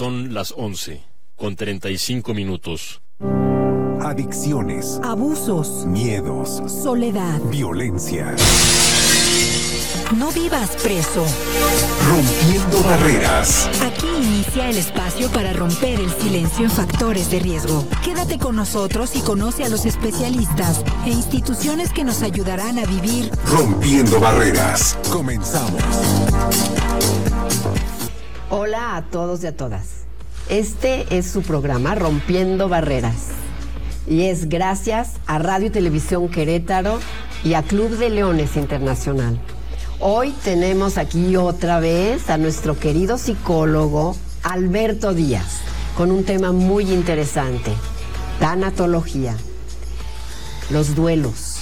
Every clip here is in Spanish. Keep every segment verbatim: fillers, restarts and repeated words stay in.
Son las once, con treinta y cinco minutos. Adicciones, abusos, miedos, soledad, violencia. No vivas preso. Rompiendo barreras. Aquí inicia el espacio para romper el silencio en factores de riesgo. Quédate con nosotros y conoce a los especialistas e instituciones que nos ayudarán a vivir Rompiendo barreras. Comenzamos. Hola a todos y a todas. Este es su programa Rompiendo Barreras. Y es gracias a Radio y Televisión Querétaro y a Club de Leones Internacional. Hoy tenemos aquí otra vez a nuestro querido psicólogo Alberto Díaz con un tema muy interesante: tanatología, los duelos,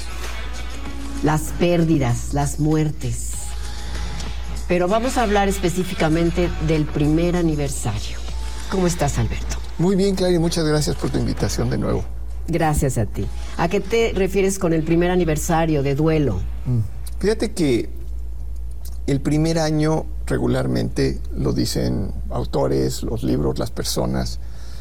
las pérdidas, las muertes. Pero vamos a hablar específicamente del primer aniversario. ¿Cómo estás, Alberto? Muy bien, Clary, muchas gracias por tu invitación de nuevo. Gracias a ti. ¿A qué te refieres con el primer aniversario de duelo? Mm. Fíjate que el primer año, regularmente, lo dicen autores, los libros, las personas,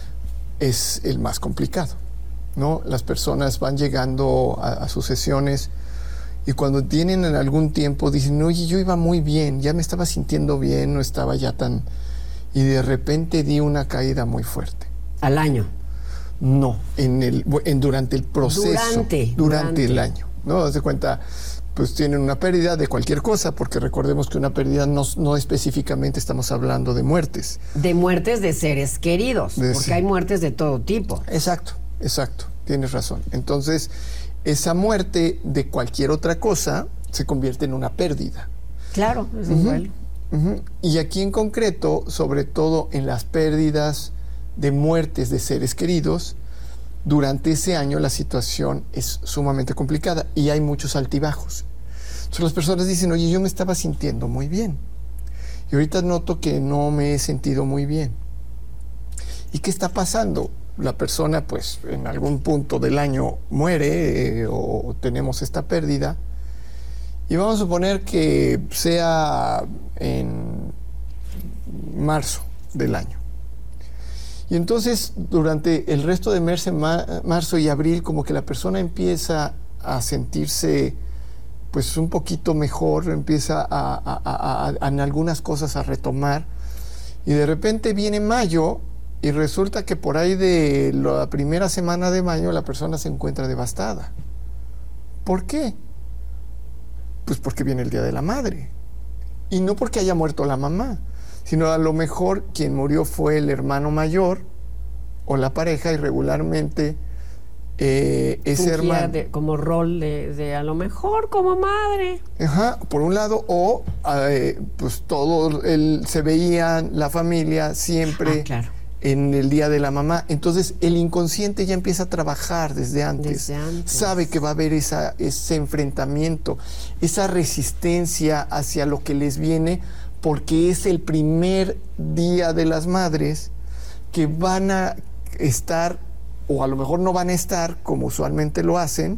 es el más complicado, ¿no? Las personas van llegando a, a sus sesiones y cuando tienen en algún tiempo dicen, oye, yo iba muy bien, ya me estaba sintiendo bien, no estaba ya tan... Y de repente di una caída muy fuerte. ¿Al año? No, en el, en, durante el proceso. Durante. Durante, durante. el año, ¿no? Haz de cuenta, pues tienen una pérdida de cualquier cosa, porque recordemos que una pérdida no, no específicamente estamos hablando de muertes. De muertes de seres queridos, de, porque sí. hay muertes de todo tipo. Exacto, exacto, tienes razón. Entonces, esa muerte de cualquier otra cosa se convierte en una pérdida. Claro, es uh-huh, un duelo. Uh-huh. Y aquí en concreto, sobre todo en las pérdidas de muertes de seres queridos, durante ese año la situación es sumamente complicada y hay muchos altibajos. Entonces las personas dicen, oye, yo me estaba sintiendo muy bien y ahorita noto que no me he sentido muy bien. ¿Y qué está pasando? La persona, pues, en algún punto del año muere eh, o tenemos esta pérdida y vamos a suponer que sea en marzo del año. Y entonces, durante el resto de marzo, marzo y abril, como que la persona empieza a sentirse, pues, un poquito mejor, empieza a, a, a, a, en algunas cosas a retomar, y de repente viene mayo, y resulta que por ahí de la primera semana de mayo la persona se encuentra devastada. ¿Por qué? Pues porque viene el Día de la Madre. Y no porque haya muerto la mamá, sino a lo mejor quien murió fue el hermano mayor o la pareja y regularmente eh, ese hermano... De, como rol de, de a lo mejor como madre. Ajá, por un lado, o eh, pues todo el, se veían la familia siempre... Ah, claro. En el día de la mamá. Entonces el inconsciente ya empieza a trabajar desde antes. Desde antes. Sabe que va a haber esa, ese enfrentamiento, esa resistencia hacia lo que les viene, porque es el primer día de las madres que van a estar, o a lo mejor no van a estar, como usualmente lo hacen,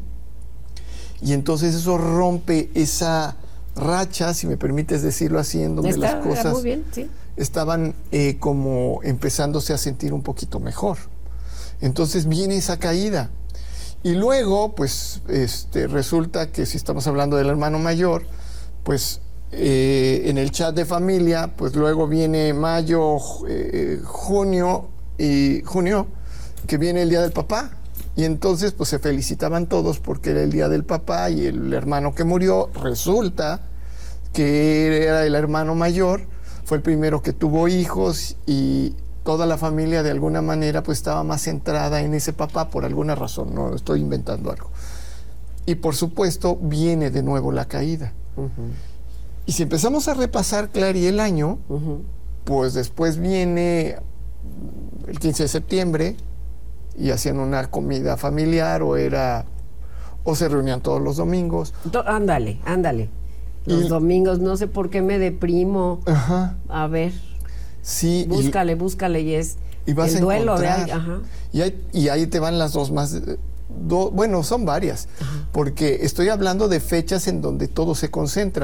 y entonces eso rompe esa racha, si me permites decirlo así, en donde Está, las cosas... Muy bien, sí. estaban eh, como empezándose a sentir un poquito mejor. Entonces viene esa caída. Y luego, pues, este, resulta que si estamos hablando del hermano mayor, pues, eh, en el chat de familia, pues luego viene mayo, eh, junio y junio, que viene el día del papá. Y entonces, pues, se felicitaban todos porque era el día del papá y el hermano que murió, resulta que era el hermano mayor, fue el primero que tuvo hijos y toda la familia de alguna manera pues estaba más centrada en ese papá por alguna razón, no estoy inventando algo. Y por supuesto viene de nuevo la caída. Uh-huh. Y si empezamos a repasar, Clary, el año, uh-huh. pues después viene el quince de septiembre y hacían una comida familiar o era o se reunían todos los domingos. Do- ándale, ándale. Los y, domingos, no sé por qué me deprimo. Ajá. A ver. Sí. Búscale, y, búscale y es y vas el a duelo de encontrar. ahí. Ajá. Y, hay, y ahí te van las dos más... Do, bueno, son varias. Ajá. Porque estoy hablando de fechas en donde todo se concentra.